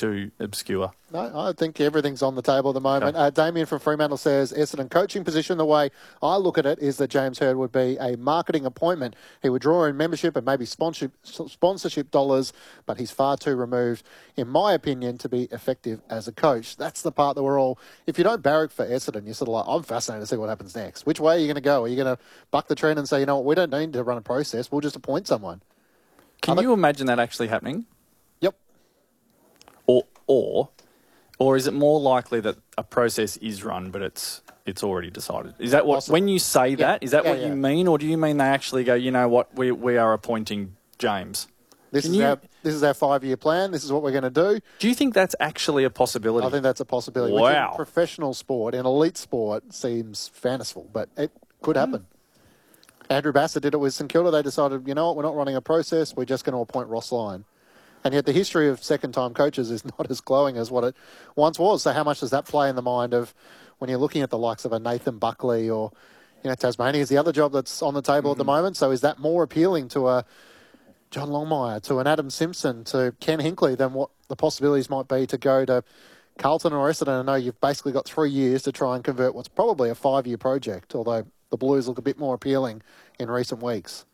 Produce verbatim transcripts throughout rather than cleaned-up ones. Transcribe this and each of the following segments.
too obscure. No, I think everything's on the table at the moment. Okay. Uh, Damien from Fremantle says, Essendon coaching position, the way I look at it is that James Hird would be a marketing appointment. He would draw in membership and maybe sponsorship, sponsorship dollars, but he's far too removed, in my opinion, to be effective as a coach. That's the part that we're all, if you don't barrack for Essendon, you're sort of like, I'm fascinated to see what happens next. Which way are you going to go? Are you going to buck the trend and say, you know what, we don't need to run a process, we'll just appoint someone? Can Other- you imagine that actually happening? Yep. Or, or... Or is it more likely that a process is run, but it's it's already decided? Is that what, Possibly. when you say yeah. that, is that yeah, what yeah. you mean? Or do you mean they actually go, you know what, we we are appointing James? This Can is you, our this is our five-year plan. This is what we're going to do. Do you think that's actually a possibility? I think that's a possibility. Wow. Which in professional sport, in elite sport, seems fanciful, but it could happen. Mm. Andrew Bassett did it with St Kilda. They decided, you know what, we're not running a process. We're just going to appoint Ross Lyon. And yet the history of second-time coaches is not as glowing as what it once was. So how much does that play in the mind of when you're looking at the likes of a Nathan Buckley or, you know, Tasmania is the other job that's on the table mm-hmm. at the moment. So is that more appealing to a John Longmire, to an Adam Simpson, to Ken Hinkley than what the possibilities might be to go to Carlton or Essendon? I know you've basically got three years to try and convert what's probably a five-year project, although the Blues look a bit more appealing in recent weeks.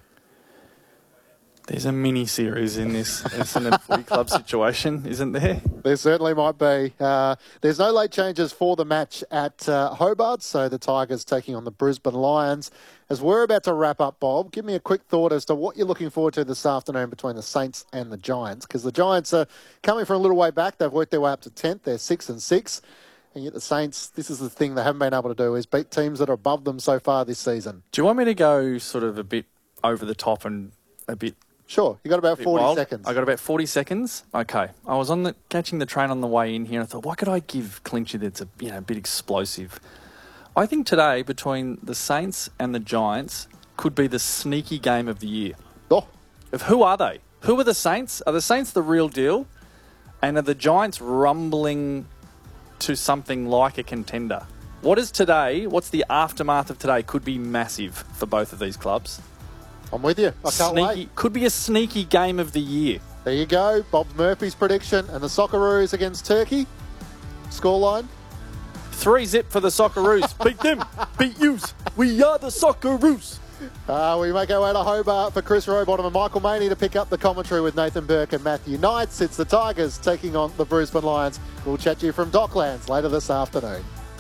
There's a mini-series in this Essendon Footy Club situation, isn't there? There certainly might be. Uh, there's no late changes for the match at uh, Hobart, so the Tigers taking on the Brisbane Lions. As we're about to wrap up, Bob, give me a quick thought as to what you're looking forward to this afternoon between the Saints and the Giants, because the Giants are coming from a little way back. They've worked their way up to tenth. They're six and six. And yet the Saints, this is the thing they haven't been able to do, is beat teams that are above them so far this season. Do you want me to go sort of a bit over the top and a bit... Sure, you got about forty wild. seconds. I got about forty seconds. Okay, I was on the catching the train on the way in here, and I thought, what could I give Clinchy that's a you know a bit explosive? I think today between the Saints and the Giants could be the sneaky game of the year. Oh, of who are they? Who are the Saints? Are the Saints the real deal? And are the Giants rumbling to something like a contender? What is today? What's the aftermath of today? Could be massive for both of these clubs. I'm with you. I can't sneaky, wait. Could be a sneaky game of the year. There you go. Bob Murphy's prediction. And the Socceroos against Turkey. Scoreline? Three zip for the Socceroos. Beat them. Beat yous. We are the Socceroos. Uh, we make our way to Hobart for Chris Rowbottom and Michael Maney to pick up the commentary with Nathan Burke and Matthew Knights. It's the Tigers taking on the Brisbane Lions. We'll chat to you from Docklands later this afternoon.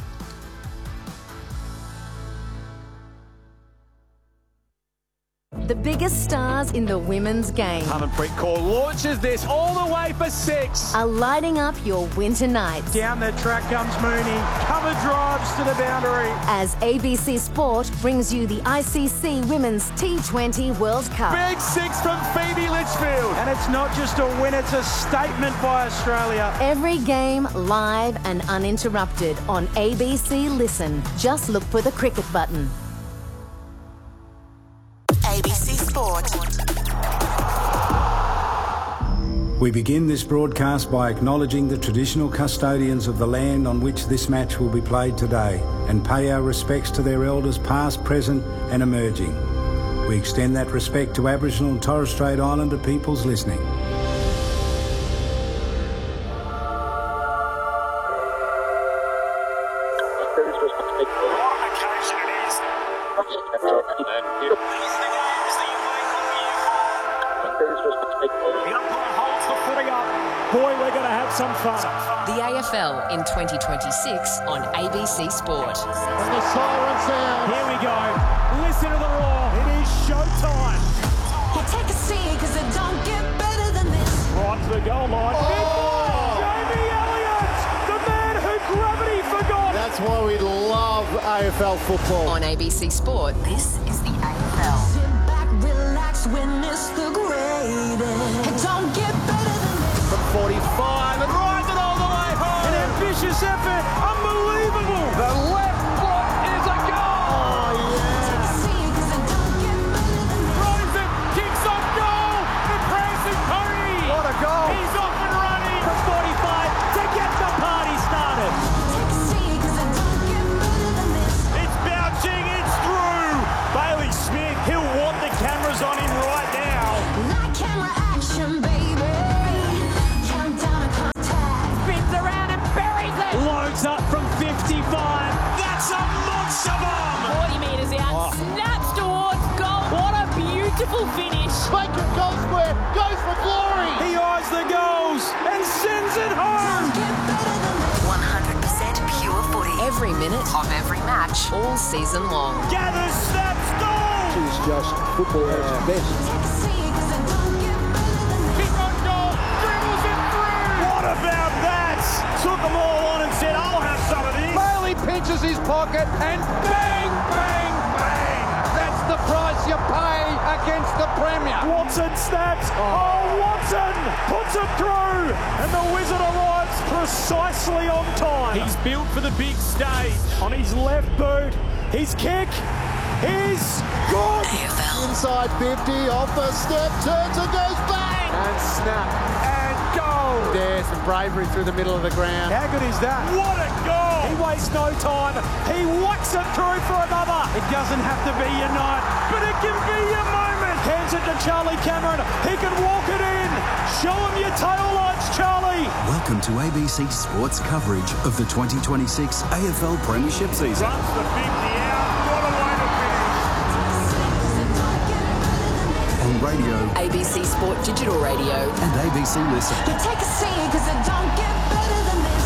The biggest stars in the women's game Harmanpreet Kaur launches this all the way for six. are lighting up your winter nights. Down the track comes Mooney. Cover drives to the boundary. As A B C Sport brings you the I C C Women's T twenty World Cup. Big six from Phoebe Litchfield. And it's not just a win, it's a statement by Australia. Every game live and uninterrupted on A B C Listen. Just look for the cricket button. A B C Sport. We begin this broadcast by acknowledging the traditional custodians of the land on which this match will be played today and pay our respects to their elders past, present and emerging. We extend that respect to Aboriginal and Torres Strait Islander peoples listening. Some fun. The A F L in twenty twenty-six on A B C Sport. And the siren sound. Here we go. Listen to the roar. It is showtime. You take a seat because it don't get better than this. Right to the goal line. Oh. Jamie Elliott, the man who gravity forgot. That's why we love A F L football. On A B C Sport, this is the A F L. Sit back, relax, witness the greatest. It don't get better than this. From forty-five and rides it all the way home. An ambitious effort. Unbelievable. The left foot is a goal. Oh, yeah. Take a seat because it don't get better than this. Rosen kicks off goal. The prancing pony. What a goal. He's off and running from forty-five to get the party started. Take a seat because it don't get better than this. It's bouncing. It's through. Bailey Smith. He'll want the cameras on him right now. Light camera action, baby. Countdown to contact. goes for glory. He eyes the goals and sends it home. one hundred percent pure footy. Every minute of every match, all season long. Gathers, snaps, goal. It's just football at its best. Kick on goal, dribbles it through. What about that? Took them all on and said, I'll have some of these. Bailey pinches his pocket and bang, bang, bang. That's the price you pay against the Premier. Watson snaps. Oh, Watson puts it through. And the Wizard arrives precisely on time. He's built for the big stage. On his left boot, his kick is good. Inside fifty, off the step, turns and goes bang. And snap. And goal. There's some bravery through the middle of the ground. How good is that? What a goal. He wastes no time. He whacks it through for another. It doesn't have to be your night, but it can be your moment. Hands it to Charlie Cameron. He can walk it in. Show him your tail lights, Charlie. Welcome to A B C Sports coverage of the twenty twenty-six A F L Premiership season. Runs the fifty out. What a way to finish. On radio A B C Sport Digital Radio. and A B C Listen. You take a seat, cause it don't get better than this.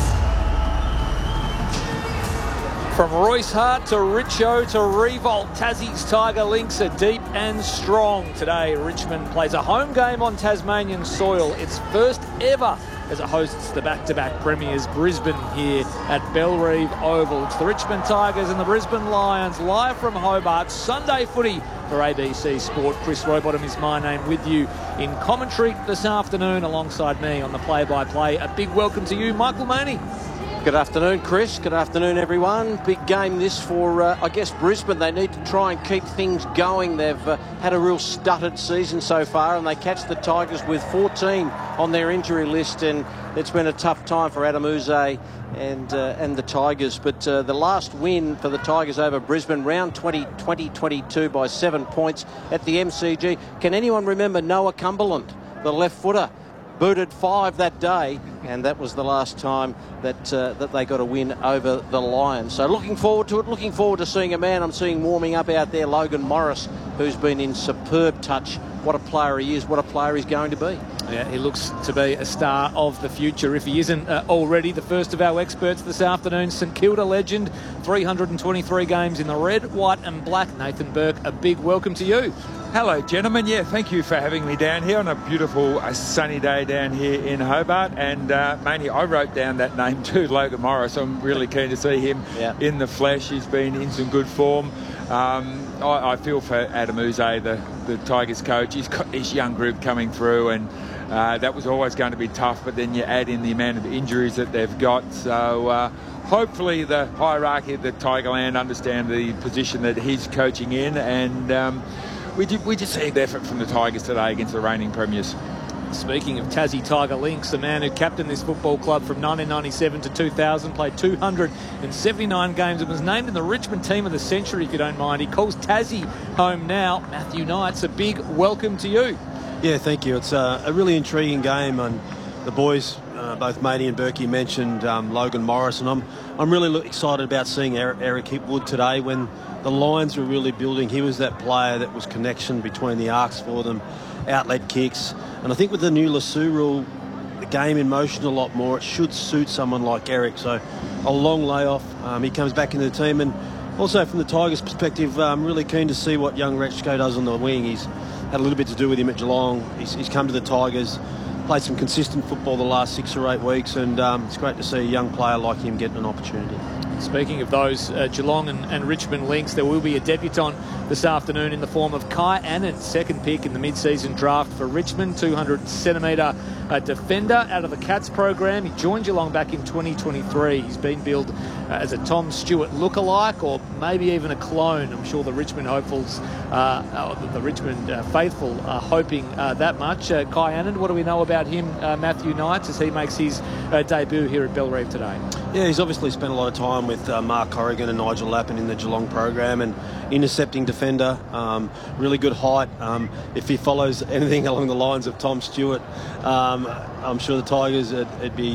From Royce Hart to Richo to Revolt, Tassie's Tiger Lynx are deep and strong. Today, Richmond plays a home game on Tasmanian soil. Its first ever as it hosts the back-to-back premiers Brisbane here at Bellerive Oval. It's the Richmond Tigers and the Brisbane Lions live from Hobart. Sunday footy for A B C Sport. Chris Rowbottom is my name, with you in commentary this afternoon alongside me on the play-by-play. A big welcome to you, Michael Maney. Good afternoon, Chris. Good afternoon, everyone. Big game this for, uh, I guess, Brisbane. They need to try and keep things going. They've uh, had a real stuttered season so far, and they catch the Tigers with fourteen on their injury list, and it's been a tough time for Adam Uze and uh, and the Tigers. But uh, the last win for the Tigers over Brisbane, round twenty, twenty twenty-two by seven points at the M C G. Can anyone remember Noah Cumberland, the left footer? Booted five that day, and that was the last time that uh, that they got a win over the Lions. So looking forward to it, looking forward to seeing a man I'm seeing warming up out there, Logan Morris, who's been in superb touch. What a player he is, what a player he's going to be. Yeah, he looks to be a star of the future, if he isn't uh, already. The first of our experts this afternoon, St Kilda legend, three hundred twenty-three games in the red, white and black. Nathan Burke, a big welcome to you. Hello, gentlemen. Yeah, thank you for having me down here on a beautiful uh, sunny day down here in Hobart. And uh, mainly, I wrote down that name too, Logan Morris. I'm really keen to see him yeah. in the flesh. He's been in some good form. Um, I, I feel for Adam Uze, the, the Tigers coach. He's got this young group coming through, and uh, that was always going to be tough. But then you add in the amount of injuries that they've got. So uh, hopefully the hierarchy of the Tigerland understand the position that he's coaching in, and um, we did, we just see the effort from the Tigers today against the reigning premiers. Speaking of Tassie Tiger Lynx, the man who captained this football club from nineteen ninety-seven to two thousand, played two hundred seventy-nine games and was named in the Richmond Team of the Century, if you don't mind. He calls Tassie home now. Matthew Knights, a big welcome to you. Yeah, thank you. It's a, a really intriguing game, and the boys, uh, both Matey and Berkey, mentioned um, Logan Morris, and I'm I'm really excited about seeing Eric, Eric Hipwood today. When the Lions were really building, he was that player that was connection between the arcs for them, outlet kicks. And I think with the new Lasso rule, the game in motion a lot more, it should suit someone like Eric. So a long layoff, um, he comes back into the team. And also from the Tigers' perspective, I'm really keen to see what young Rechko does on the wing. He's had a little bit to do with him at Geelong. He's, he's come to the Tigers, played some consistent football the last six or eight weeks, and um, it's great to see a young player like him getting an opportunity. Speaking of those uh, Geelong and, and Richmond links, there will be a debutant this afternoon in the form of Kai Annan, second pick in the mid-season draft for Richmond, two hundred centimetre uh, defender out of the Cats program. He joined Geelong back in twenty twenty-three. He's been billed uh, as a Tom Stewart lookalike, or maybe even a clone. I'm sure the Richmond hopefuls, uh, uh, the Richmond uh, faithful are hoping uh, that much. Uh, Kai Annan, what do we know about him, uh, Matthew Knights, as he makes his uh, debut here at Bellerive today? Yeah, he's obviously spent a lot of time with uh, Mark Corrigan and Nigel Lappin in the Geelong program, and intercepting defender, um, really good height. Um, if he follows anything along the lines of Tom Stewart, um, I'm sure the Tigers, it, it'd be